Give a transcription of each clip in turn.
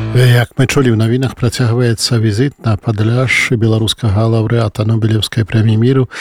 Як мы чулі ў навінах, працягваецца візіт на падляшшы беларускага лаўрэата Нобелеўскай прэміі міру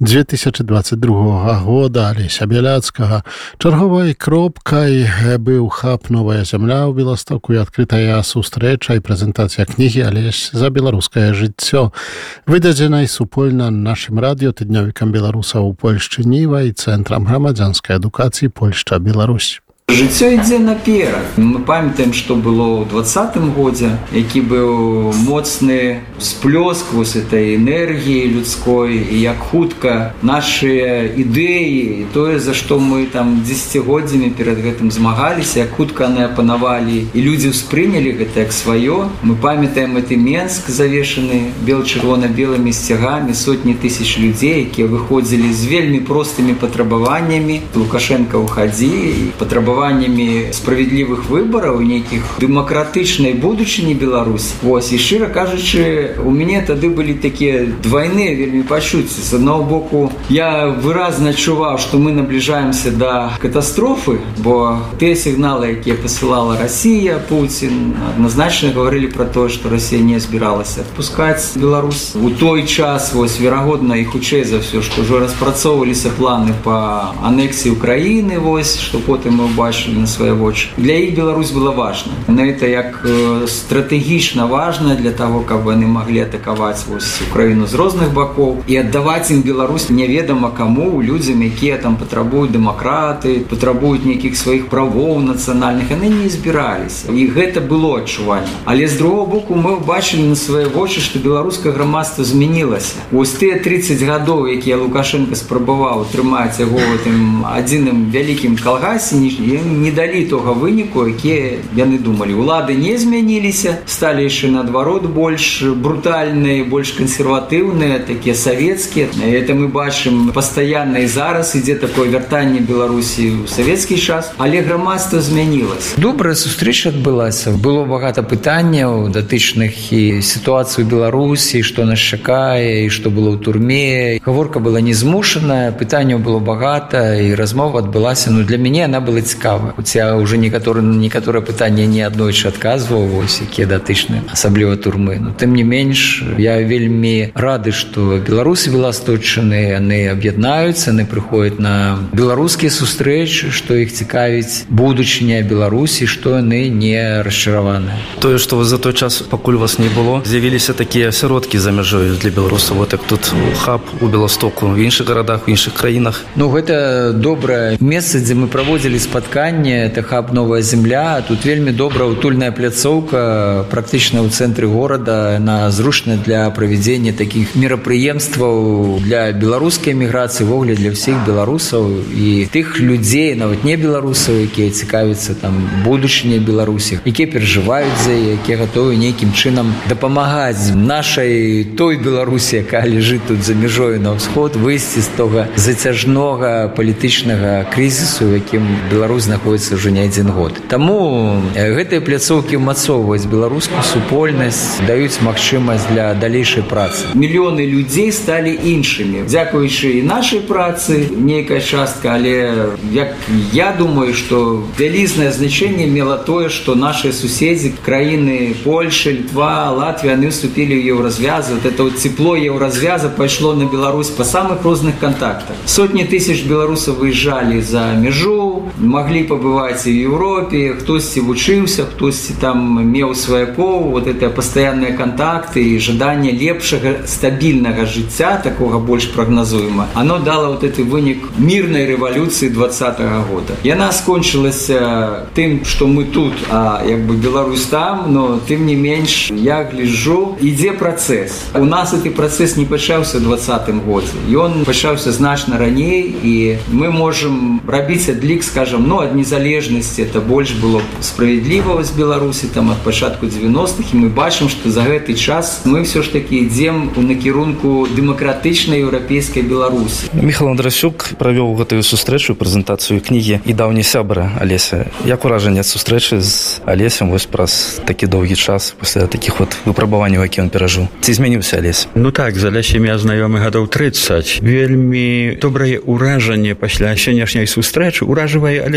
2022 года Алеся Бяляцкага. Чарговай кропкай быў хаб «Новая зямля» ў Беластоку і адкрытая сустрэча і прэзентацыя кнігі «Алесь за беларускае жыццё», выдадзенай супольна нашым радыё, тыднёвікам беларусаў у Польшчы «Ніва» і Цэнтрам грамадзянскай адукацыі Польшча-Беларусь. Жыццё ідзе наперад. Мы памятаем, што было ў 20-м годзе, які быў моцны сплёск вось этой энергіі людской, і як хутка нашыя ідэі, і тое, за што мы там дзесяцігоддзямі перад гэтым змагаліся, як хутка яны апанавалі, і людзі ўспрынялі гэта як сваё. Мы памятаем гэты Менск, завешаны бел-чырвона-белымі сцягамі, сотні тысяч людзей, якія выходзілі з вельмі простымі патрабаваннямі. Лукашенко ўхадзі, і патрабаваннямі справядлівых выбараў, нейкіх дэмакратычнай будучыні Беларусі. Вось, і шчыра кажучы, у мяне тады былі такія двайныя вельмі пачуцці. З аднаго боку, я выразна адчуваў, што мы набліжаемся да катастрофы, бо тыя сігналы, якія пасылала Расія, Пуцін, адназначна гаварылі пра тое, што Расія не збіралася адпускаць Беларусь. У той час, вось, верагодна, і хутчэй за ўсё, што ўжо распрацоўваліся планы па анексіі Украіны, вось, што потым мы бачили на свои вочы. Для іх Беларусь была важна. Но это як стратэгічна важна для того, каб яны маглі атакаваць вось Украіну з розных бакоў і аддаваць ім Беларусь неведама каму, людзям, якія там патрабуюць дэмакраты, патрабуюць нейкіх сваіх правоў нацыянальных. Яны не збіраліся. І гэта было адчувальна. Але з другого боку мы бачылі на свае вочы, што беларускае грамадства змянілася. Вось тыя 30 гадоў, якія Лукашенко спрабаваў трымаць яго ў гэтым адзіным вялікім калгасе, не далі того выніку, які яны думалі. Улады не змяніліся, сталі яшчэ наадварот больш брутальныя, больш кансерватыўныя, такія савецкія. Это мы бачым пастаянна і зараз ідзе такое вяртанне Беларусі ў савецкі час, але грамадства змянілася. Добрая сустрэча адбылася. Было багата пытанняў датычных і сітуацыі ў Беларусі, што нас чакае, і што было ў турме. Гаворка была незмушаная, пытанняў было багата, і размова адбылася. Для мяне она была цікава. Хоць я ўжо некаторыя пытанні неаднойчы адказваў, вось, якія датычныя, асабліва турмы. Но тым не менш, я вельмі рады, што беларусы беласточчаны, яны аб'яднаюцца, яны прыходзяць на беларускія сустрэчы, што іх цікавіць будучыня Беларусі, што яны не расчараваныя. Тое, што за той час, пакуль вас не было, з'явіліся такія асяродкі за мяжою для беларусаў, вот як тут хаб у Беластоку, в іншых гарадах, в іншых краінах. Гэта добрае месца, дзе мы праводзілі спатканне, это хаб «Новая земля». Тут вельмі добрая утульная пляцоўка, практычна ў цэнтры горада. Она зручная для правядзення такіх мерапрыемстваў для беларускай эміграцыі, ввогуле для ўсіх беларусаў і тых людзей, нават не беларусаў, якія цікавяцца там будучыняй Беларусі, якія перажываюць за яе, якія гатовы нейкім чынам дапамагаць нашай той Беларусі, якая ляжыць тут за мяжою на ўсход, выйсці з того зацяжнога палітычнага крызісу, у якім Беларусь знаходзіцца ўжо не адзін год. Таму гэтыя пляцоўкі ўмацоўваюць беларускую супольнасць, даюць магчымасць для далейшай працы. Мільёны людзей сталі іншымі. Дзякуючы і нашай працы, нейкая частка, але як я думаю, што вялізнае значэнне мела тое, што нашыя суседзі, краіны Польша, Літва, Латвія, яны вступілі ў еўразвязы. Вот это вот тепло еўразвяза пайшло на Беларусь па самых розных контактах. Сотні тысяч беларусаў выязджалі за мяжу, маглі пабываць і ў Еўропе, хтосьці вучыўся, хтосьці там меў сваякоў. Вот это пастаянныя контакты і жаданне лепшага, стабільнага жыцця, такога больш прагназуема. Оно дало вот этот вынік мірнай рэвалюцыі 20-го года. Яна скончылася тым, што мы тут, а як бы Беларусь там, но тым не менш, я гляджу, ідзе працэс. У нас гэты працэс не пачаўся ў 20-м годзе. Ён пачаўся значна раней, і мы можам рабіць адлік, скажем, ад незалежнасці. Это больш было справядліва з Беларусі там ад пачатку 90-х, і мы бачым, што за гэты час мы ўсё ж такі ідзем у накірунку дэмакратычнай еўрапейскай Беларусі. Міхал Андрасюк правёў гэтую сустрэчу, прэзентацыю кнігі і даўні сябра Алеся. Як уражанне ад сустрэчы з Алесем вось праз такі доўгі час пасля такіх вот выпрабаванняў, які ён перажыў? Ці змяніўся Алесь? Так, з Алесем я знаёмы гадоў 30. Вельмі добрае ўражанне пасля сённяшняй сустрэчы. Уражвае Алесь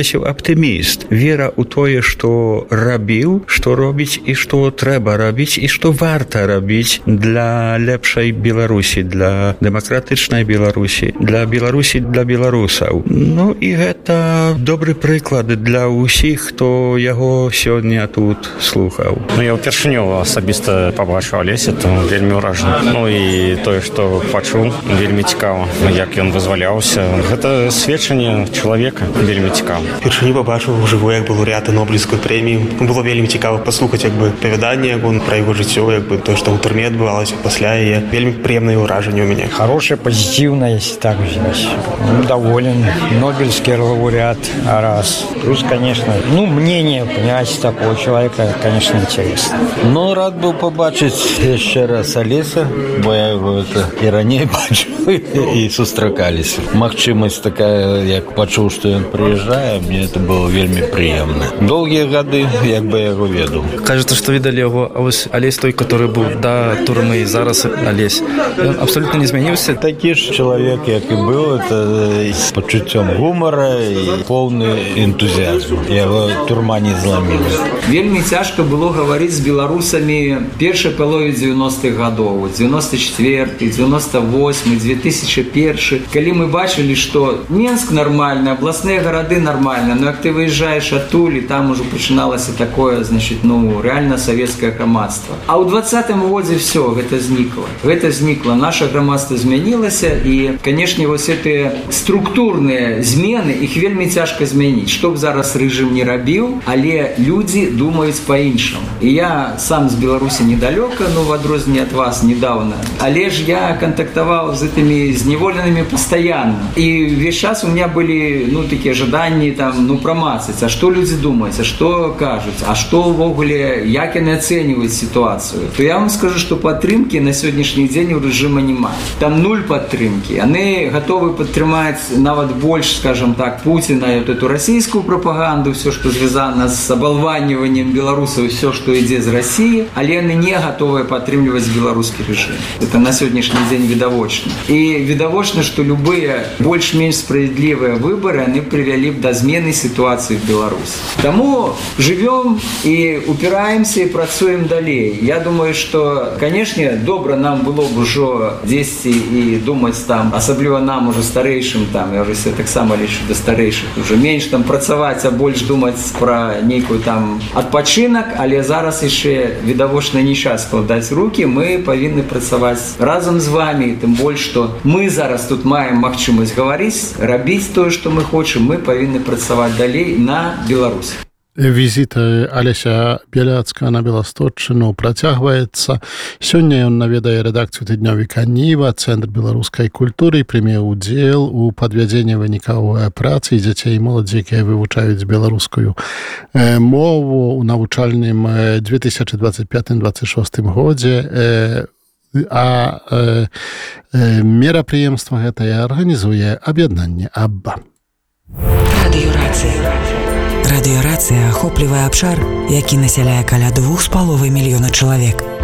Алесю аптыміст. Вера ў тое, што рабіў, што робіць і што трэба рабіць і што варта рабіць для лепшай Беларусі, для дэмакратычнай Беларусі, для Беларусі, для беларусаў. Ну і гэта добры прыклад для ўсіх, хто яго сёння тут слухаў. Ну, я ўпершыню асабіста пабачыў Алеся, то вельмі ўражаны. Ну і тое, што пачуў, вельмі цікава, як ён вызваляўся. Гэта сведчанне чалавека вельмі цікава. Першыню пабачыў жыву, як бы лаўрэата Нобелеўскай прэміі. Было вельмі цікава паслухаць, як бы апавяданне, як он пра яго жыццё, як бы тое, што ў турме адбывалася пасля яе. Вельмі прыемнае ўражанне ў мяне. Хорошее, позитивное, если так взять. Доволен. Нобелевский лауреат раз. Плюс, конечно, мнение, понимаете, такого человека, конечно, интересно. Ну, рад был побачить еще раз Олеся, бо я его и ранее бачил, и сустракались. Магчимость такая, як почув, что он приезжает, мне это было вельми приемно. Долгие годы, як бы я его ведал. Кажется, что видали его, а ось Олесь той, который был до турмы, и зараз Олесь. Он абсолютно не изменился. Такий ж чоловік, як і був, це з почуттям гумора і повний ентузіазм. Його турма не зламила. Вельмі цяжка было говорить з беларусамі першай палове 90-х гадоў, 94-й, 98-й, 2001-й. Калі мы бачылі, што Менск нормально, областные гарады нормально, но як ты выезжаешь адтуль, і там уже пачыналася такое, значит, реально советское грамадство. А ў 20-м годзе все, гэта зникло. Гэта зникло. Наше грамадство змянілася, і, конечно, вось гэтыя структурныя змены, іх вельмі цяжка змяніць. Што б зараз рэжым не рабіў, але людзі думаюць па-іншаму. І я сам з Беларусі недалёка, в адрозненне ад вас недавно, але ж я контактаваў з гэтымі зневоленымі пастаянна. І весь час у меня были, такія жаданні там, прамацаць, а што людзі думаюць, а што кажуць, а што ўвогуле, як яны ацэньваюць сітуацыю. То я вам скажу, што падтрымкі на сённяшні дзень у рэжыма няма. Там 0 падтрымкі. Яны гатовы падтрымаць нават больш, скажем так, Пуціна і эту расійскую прапаганду, все, што звязана з абалваніваннем беларусаў, все, што ідзе з Расіі, але яны не гатовыя падтрымліваць беларускі рэжым. Это на сённяшні дзень відавочна. І відавочна, што любыя больш-менш справядлівыя выбары, яны прывялі б да змены сітуацыі в Беларусі. Таму жывём і упіраемся і працуем далей. Я думаю, што, канешне, добра нам было б ужо дзесьці і думаць там, асабліва нам уже старэйшым там, я ўжо таксама лічу да старэйшых, уже менш там працаваць, а больш думаць пра нейкую там адпачынак, але зараз яшчэ відавочна не час складаць рукі, мы павінны працаваць разам з вами, тым больш, што мы зараз тут маем магчымасць гаварыць, рабіць тое, што мы хочам, мы павінны працаваць далей на Беларусь. Візіт Алеся Бяляцкага на Беласточчыну працягваецца. Сёння ён наведае рэдакцыю тыднёвіка «Ніва», Цэнтр беларускай культуры, і прыме ўдзел у падвядзенні вынікаў працы дзяцей і моладзі, якія вывучаюць беларускую мову ў навучальным 2025-2026 годзе. А мерапрыемства гэтае арганізуе аб'яднанне «Абба». Радыёрацыя ахоплівае абшар, які насяляе каля 2,5 мільёна чалавек.